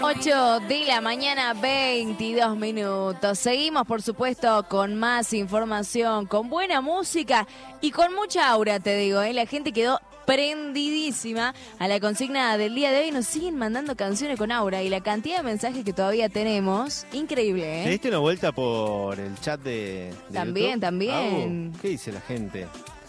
8 de la mañana, 22 minutos. Seguimos, por supuesto, con más información, con buena música y con mucha aura, te digo, ¿eh? La gente quedó prendidísima a la consigna del día de hoy. Nos siguen mandando canciones con aura y la cantidad de mensajes que todavía tenemos, increíble, ¿Te ¿eh? diste una vuelta por el chat de También, YouTube? también. ¿Qué dice la gente?